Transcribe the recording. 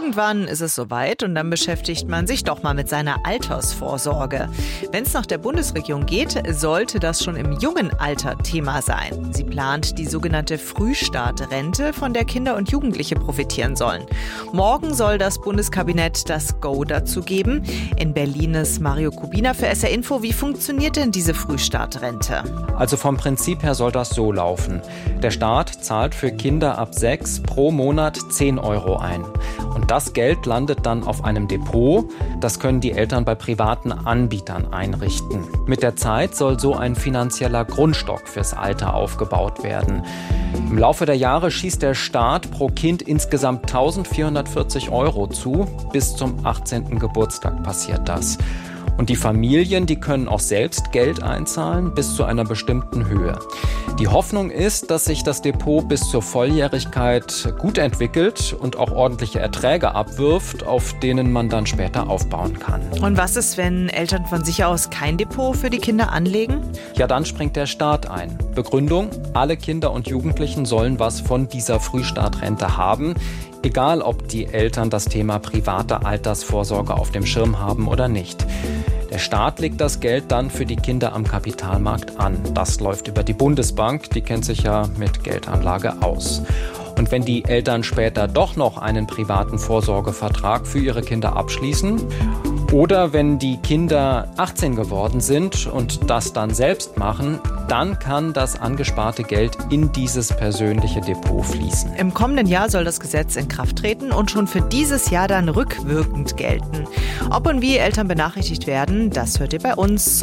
irgendwann ist es soweit und dann beschäftigt man sich doch mal mit seiner Altersvorsorge. Wenn es nach der Bundesregierung geht, sollte das schon im jungen Alter Thema sein. Sie plant die sogenannte Frühstartrente, von der Kinder und Jugendliche profitieren sollen. Morgen soll das Bundeskabinett das Go dazu geben. In Berlin ist Mario Kubina für SR Info. Wie funktioniert denn diese Frühstartrente? Also vom Prinzip her soll das so laufen. Der Staat zahlt für Kinder ab 6 pro Monat 10 Euro ein. Und das Geld landet dann auf einem Depot. Das können die Eltern bei privaten Anbietern einrichten. Mit der Zeit soll so ein finanzieller Grundstock fürs Alter aufgebaut werden. Im Laufe der Jahre schießt der Staat pro Kind insgesamt 1.440 Euro zu. Bis zum 18. Geburtstag passiert das. Und die Familien, die können auch selbst Geld einzahlen, bis zu einer bestimmten Höhe. Die Hoffnung ist, dass sich das Depot bis zur Volljährigkeit gut entwickelt und auch ordentliche Erträge abwirft, auf denen man dann später aufbauen kann. Und was ist, wenn Eltern von sich aus kein Depot für die Kinder anlegen? Ja, dann springt der Staat ein. Begründung: alle Kinder und Jugendlichen sollen was von dieser Frühstartrente haben. Egal, ob die Eltern das Thema private Altersvorsorge auf dem Schirm haben oder nicht. Der Staat legt das Geld dann für die Kinder am Kapitalmarkt an. Das läuft über die Bundesbank, die kennt sich ja mit Geldanlage aus. Und wenn die Eltern später doch noch einen privaten Vorsorgevertrag für ihre Kinder abschließen oder wenn die Kinder 18 geworden sind und das dann selbst machen, dann kann das angesparte Geld in dieses persönliche Depot fließen. Im kommenden Jahr soll das Gesetz in Kraft treten und schon für dieses Jahr dann rückwirkend gelten. Ob und wie Eltern benachrichtigt werden, das hört ihr bei uns.